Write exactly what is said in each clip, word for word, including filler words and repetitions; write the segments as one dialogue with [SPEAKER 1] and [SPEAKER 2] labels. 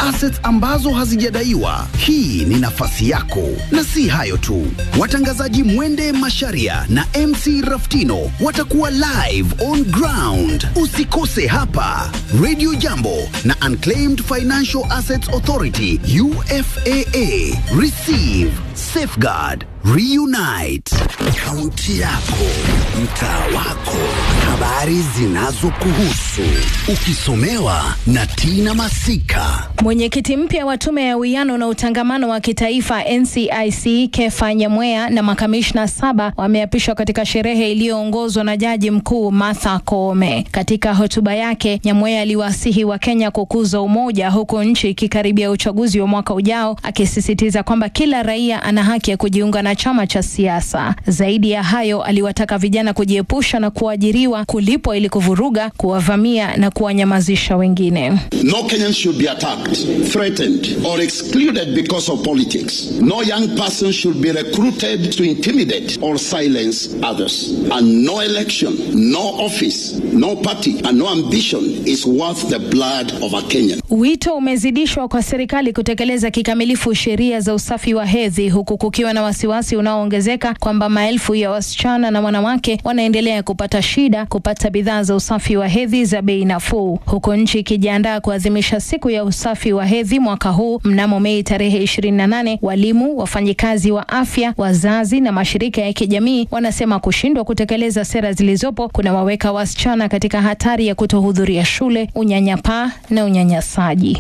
[SPEAKER 1] assets ambazo hazijadaiwa. Hii ni nafasi yako. Na si hayo tu, watangazaji Mwende Masharia na M C Raftino watakuwa live on ground. Usikose hapa. Radio Jambo na Unclaimed Financial Assets Authority U F A A. Receive, safeguard, reunite. Kaunti yako, mtaa wako, habari zinazokuhusu, ukisomewa na Tina Masika.
[SPEAKER 2] Mwenyekiti mpya wa tume ya uwiano na utangamano wa kitaifa N C I C Kefa Nyamweya na makamishna saba wameapishwa katika sherehe iliyoongozwa na Jaji Mkuu Martha Koome. Katika hotuba yake, Nyamweya aliwasihi wa Kenya kukuza umoja huku nchi ikikaribia uchaguzi wa mwaka ujao, akisisitiza kwamba kila raia ana haki ya kujiunga na chama cha siasa. Zaidi ya hayo, aliwataka vijana kujiepusha na kuajiriwa kulipwa ili kuvuruga, kuwavamia na kuwanyamazisha wengine.
[SPEAKER 3] No Kenyan should be attacked, threatened or excluded because of politics. No young person should be recruited to intimidate or silence others. And no election, no office, no party and no ambition is worth the blood of a Kenyan.
[SPEAKER 2] Wito umezidishwa kwa serikali kutekeleza kikamilifu sheria za usafi wa hedhi, huku kukiwa na wasiwasi unaoongezeka kwamba maelfu ya wasichana na wanawake wanaendelea kupata shida kupata bidhaa za usafi wa hedhi za bei nafuu. Huko nchi ikijiandaa kuadhimisha siku ya usafi wa hedhi mwaka huu mnamo Mei tarehe ishirini na nane, walimu, wafanyikazi wa afya, wazazi na mashirika ya kijamii wanasema kushindwa kutekeleza sera zilizopo kuna waweka wasichana katika hatari ya kutohudhuria shule, unyanyapaa na unyanyasaji.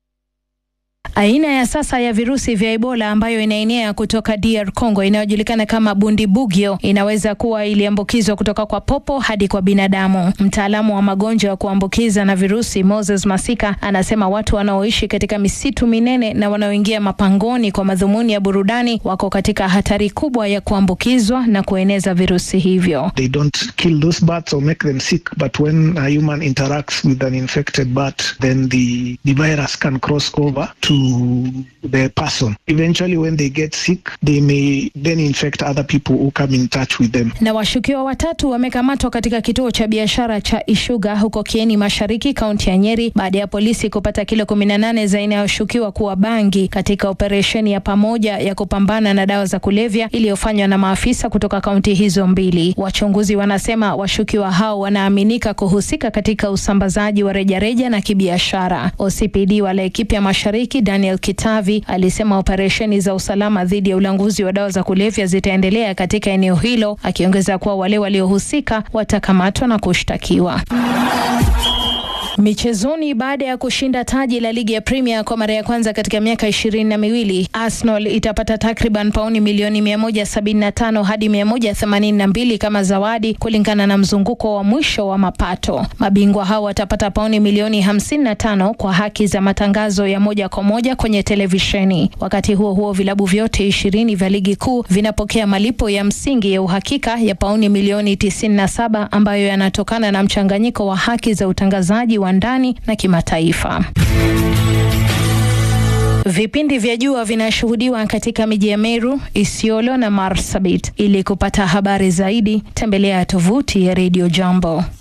[SPEAKER 2] Aina ya sasa ya virusi vya Ebola ambayo inaenea kutoka D R Congo inayojulikana kama Bundibugyo inaweza kuwa iliambukizwa kutoka kwa popo hadi kwa binadamu. Mtaalamu wa magonjwa ya kuambukiza na virusi Moses Masika anasema watu wanaoishi katika misitu minene na wanaoingia mapangoni kwa madhumuni ya burudani wako katika hatari kubwa ya kuambukizwa na kueneza virusi hivyo.
[SPEAKER 4] They don't kill those bats or make them sick, but when a human interacts with an infected bat, then the, the virus can cross over to the person. Eventually when they get sick, they may then infect other people who come in touch with them.
[SPEAKER 2] Na washukiwa watatu wamekamatwa katika kituo cha biashara cha Ishuga huko Kieni Mashariki, kaunti ya Nyeri, baada ya polisi kupata kilo kumi na nane za inayoshukiwa kuwa bangi katika operesheni ya pamoja ya kupambana na dawa za kulevya iliyofanywa na maafisa kutoka kaunti hizo mbili. Wachunguzi wanasema washukiwa hao wanaaminika kuhusika katika usambazaji wa rejareja na kibiashara. O C P D wa Laikipia Mashariki Daniel Kitavi alisema operesheni za usalama dhidi ya ulanguzi wa dawa za kulevya zitaendelea katika eneo hilo, akiongeza kuwa wale waliohusika watakamatwa na kushtakiwa. Michezoni, baada ya kushinda taji la ligi ya Premier kwa mara ya kwanza katika miaka ishirini na miwili, Arsenal itapata takriban pauni milioni mia moja sabini na tano hadi mia moja themanini na mbili kama zawadi kulingana na mzunguko wa mwisho wa mapato. Mabingwa hao watapata pauni milioni hamsini na tano kwa haki za matangazo ya moja kwa moja kwenye televisheni. Wakati huo huo, vilabu vyote ishirini vya ligi kuu vinapokea malipo ya msingi ya uhakika ya pauni milioni tisini na saba ambayo yanatokana na mchanganyiko wa haki za utangazaji wa ndani na kimataifa. Vipindi vya jua vinashuhudiwa katika miji ya Meru, Isiolo na Marsabit. Ili kupata habari zaidi, tembelea tovuti ya Radio Jambo.